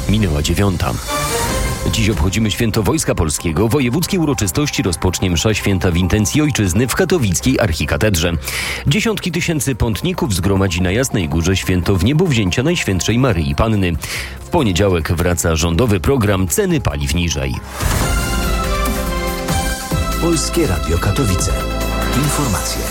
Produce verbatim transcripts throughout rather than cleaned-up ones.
Minęła dziewiąta. Dziś obchodzimy Święto Wojska Polskiego. Wojewódzkie uroczystości rozpocznie msza święta w intencji ojczyzny w katowickiej archikatedrze. Dziesiątki tysięcy pątników zgromadzi na Jasnej Górze święto w niebowzięcia Najświętszej Maryi Panny. W poniedziałek wraca rządowy program Ceny paliw niżej. Polskie Radio Katowice. Informacje.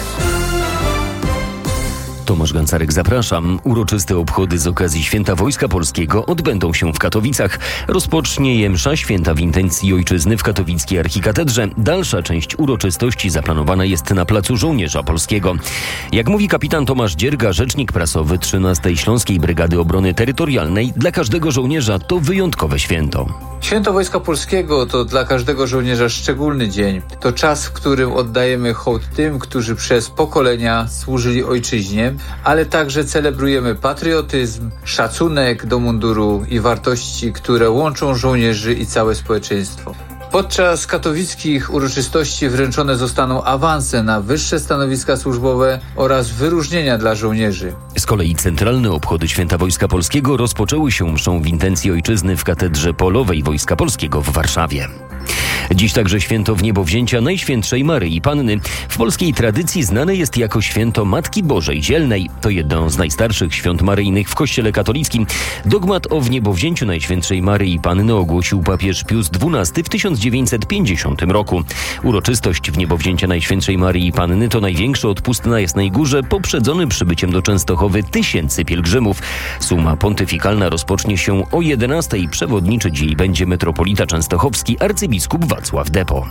Tomasz Gancarek, zapraszam. Uroczyste obchody z okazji Święta Wojska Polskiego odbędą się w Katowicach. Rozpocznie je msza święta w intencji ojczyzny w katowickiej archikatedrze. Dalsza część uroczystości zaplanowana jest na Placu Żołnierza Polskiego. Jak mówi kapitan Tomasz Dzierga, rzecznik prasowy trzynastej Śląskiej Brygady Obrony Terytorialnej, dla każdego żołnierza to wyjątkowe święto. Święto Wojska Polskiego to dla każdego żołnierza szczególny dzień. To czas, w którym oddajemy hołd tym, którzy przez pokolenia służyli ojczyźnie, ale także celebrujemy patriotyzm, szacunek do munduru i wartości, które łączą żołnierzy i całe społeczeństwo. Podczas katowickich uroczystości wręczone zostaną awanse na wyższe stanowiska służbowe oraz wyróżnienia dla żołnierzy. Z kolei centralne obchody Święta Wojska Polskiego rozpoczęły się mszą w intencji ojczyzny w Katedrze Polowej Wojska Polskiego w Warszawie. Dziś także święto wniebowzięcia Najświętszej Maryi Panny. W polskiej tradycji znane jest jako święto Matki Bożej Dzielnej. To jedno z najstarszych świąt maryjnych w Kościele katolickim. Dogmat o wniebowzięciu Najświętszej Maryi Panny ogłosił papież Pius dwunasty w tysiąc dziewięćset pięćdziesiątym roku. Uroczystość wniebowzięcia Najświętszej Maryi Panny to największy odpust na Jasnej Górze, poprzedzony przybyciem do Częstochowy tysięcy pielgrzymów. Suma pontyfikalna rozpocznie się o jedenastej. Przewodniczyć jej będzie metropolita częstochowski arcybiskup Wacław Depo.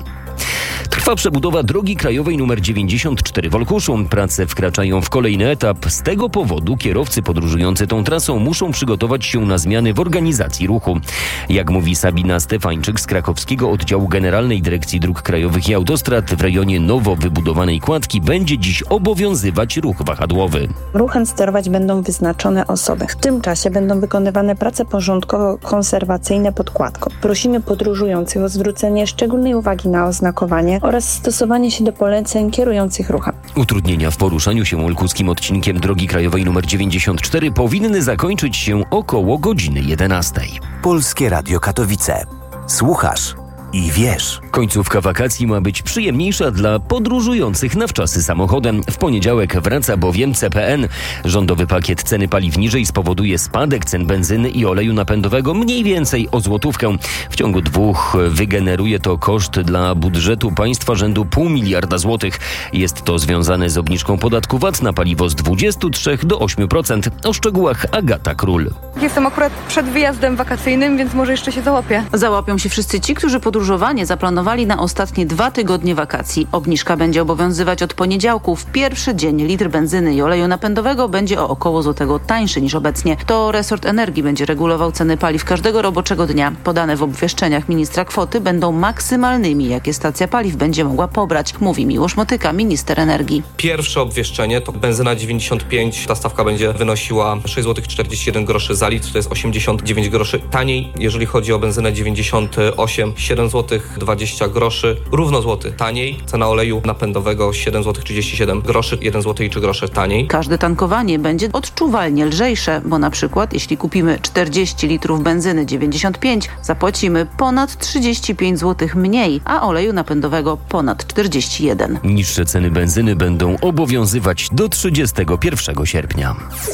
Trwa przebudowa drogi krajowej nr dziewięćdziesiąt cztery w Olkuszu. Prace wkraczają w kolejny etap. Z tego powodu kierowcy podróżujący tą trasą muszą przygotować się na zmiany w organizacji ruchu. Jak mówi Sabina Stefańczyk z krakowskiego oddziału Generalnej Dyrekcji Dróg Krajowych i Autostrad, w rejonie nowo wybudowanej kładki będzie dziś obowiązywać ruch wahadłowy. Ruchem sterować będą wyznaczone osoby. W tym czasie będą wykonywane prace porządkowo-konserwacyjne pod kładką. Prosimy podróżujących o zwrócenie szczególnej uwagi na oznakowanie oraz stosowanie się do poleceń kierujących ruchem. Utrudnienia w poruszaniu się olkuskim odcinkiem drogi krajowej nr dziewięćdziesiąt cztery powinny zakończyć się około godziny jedenastej. Polskie Radio Katowice. Słuchasz i wiesz. Końcówka wakacji ma być przyjemniejsza dla podróżujących na wczasy samochodem. W poniedziałek wraca bowiem C P N. Rządowy pakiet ceny paliw niżej spowoduje spadek cen benzyny i oleju napędowego mniej więcej o złotówkę. W ciągu dwóch wygeneruje to koszt dla budżetu państwa rzędu pół miliarda złotych. Jest to związane z obniżką podatku V A T na paliwo z dwudziestu trzech do ośmiu procent. O szczegółach Agata Król. Jestem akurat przed wyjazdem wakacyjnym, więc może jeszcze się załapię. Załapią się wszyscy ci, którzy podróżowanie zaplanowali na ostatnie dwa tygodnie wakacji. Obniżka będzie obowiązywać od poniedziałku. W pierwszy dzień litr benzyny i oleju napędowego będzie o około złotego tańszy niż obecnie. To resort energii będzie regulował ceny paliw każdego roboczego dnia. Podane w obwieszczeniach ministra kwoty będą maksymalnymi, jakie stacja paliw będzie mogła pobrać, mówi Miłosz Motyka, minister energii. Pierwsze obwieszczenie to benzyna dziewięćdziesiąt pięć. Ta stawka będzie wynosiła sześć złotych czterdzieści jeden groszy za litr, to jest osiemdziesiąt dziewięć groszy taniej. Jeżeli chodzi o benzynę dziewięćdziesiąt osiem, siedem złotych dwadzieścia groszy, równo złoty taniej. Cena oleju napędowego siedem złotych trzydzieści siedem groszy, jeden złoty i trzy grosze taniej. Każde tankowanie będzie odczuwalnie lżejsze, bo na przykład jeśli kupimy czterdzieści litrów benzyny dziewięćdziesiąt pięć, zapłacimy ponad trzydzieści pięć złotych mniej, a oleju napędowego ponad czterdzieści jeden. Niższe ceny benzyny będą obowiązywać do trzydziestego pierwszego sierpnia.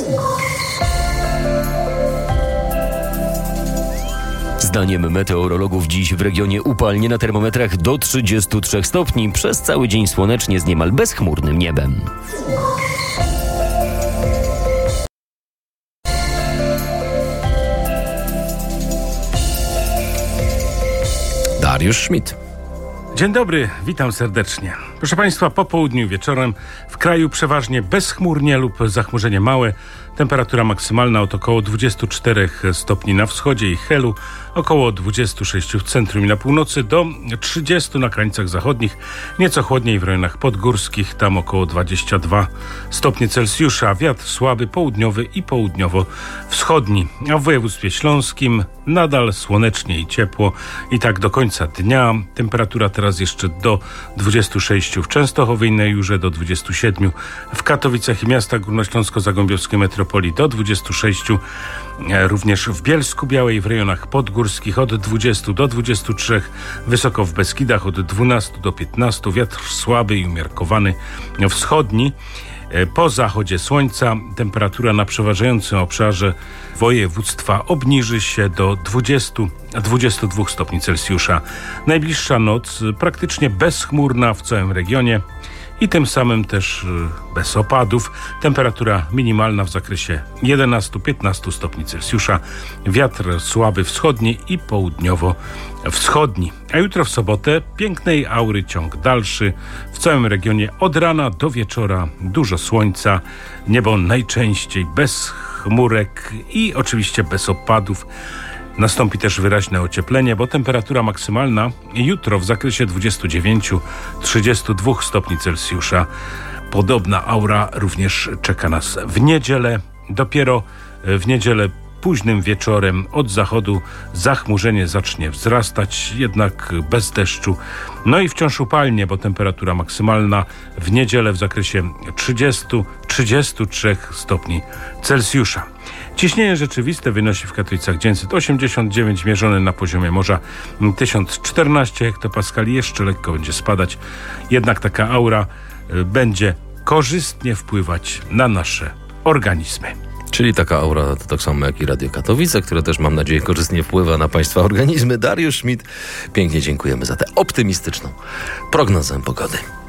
Zdaniem meteorologów dziś w regionie upalnie, na termometrach do trzydziestu trzech stopni. Przez cały dzień słonecznie z niemal bezchmurnym niebem. Dariusz Schmidt. Dzień dobry, witam serdecznie. Proszę Państwa, po południu wieczorem w kraju przeważnie bezchmurnie lub zachmurzenie małe. Temperatura maksymalna od około dwudziestu czterech stopni na wschodzie i Helu, około dwudziestu sześciu w centrum i na północy, do trzydziestu na krańcach zachodnich, nieco chłodniej w rejonach podgórskich, tam około dwadzieścia dwa stopnie Celsjusza, wiatr słaby południowy i południowo-wschodni, a w województwie śląskim nadal słonecznie i ciepło i tak do końca dnia. Temperatura teraz jeszcze do dwudziestu sześciu sześć w Częstochowie i na Jurze do dwudziestu siedmiu, w Katowicach i miastach górnośląsko-zagłębiowskiej metropolii do dwudziestu sześciu, również w Bielsku Białej, w rejonach podgórskich od dwudziestu do dwudziestu trzech, wysoko w Beskidach od dwunastu do piętnastu, wiatr słaby i umiarkowany wschodni. Po zachodzie słońca temperatura na przeważającym obszarze województwa obniży się do dwudziestu do dwudziestu dwóch stopni Celsjusza. Najbliższa noc praktycznie bezchmurna w całym regionie i tym samym też bez opadów. Temperatura minimalna w zakresie jedenastu do piętnastu stopni Celsjusza. Wiatr słaby wschodni i południowo-wschodni. A jutro w sobotę pięknej aury ciąg dalszy. W całym regionie od rana do wieczora dużo słońca. Niebo najczęściej bez chmurek i oczywiście bez opadów. Nastąpi też wyraźne ocieplenie, bo temperatura maksymalna jutro w zakresie dwudziestu dziewięciu do trzydziestu dwóch stopni Celsjusza. Podobna aura również czeka nas w niedzielę. Dopiero w niedzielę późnym wieczorem od zachodu zachmurzenie zacznie wzrastać, jednak bez deszczu. No i wciąż upalnie, bo temperatura maksymalna w niedzielę w zakresie trzydziestu do trzydziestu trzech stopni Celsjusza. Ciśnienie rzeczywiste wynosi w Katowicach dziewięćset osiemdziesiąt dziewięć, mierzone na poziomie morza tysiąc czternaście hektopaskali. Jeszcze lekko będzie spadać, jednak taka aura będzie korzystnie wpływać na nasze organizmy. Czyli taka aura to tak samo jak i Radio Katowice, które też, mam nadzieję, korzystnie wpływa na Państwa organizmy. Dariusz Schmidt, pięknie dziękujemy za tę optymistyczną prognozę pogody.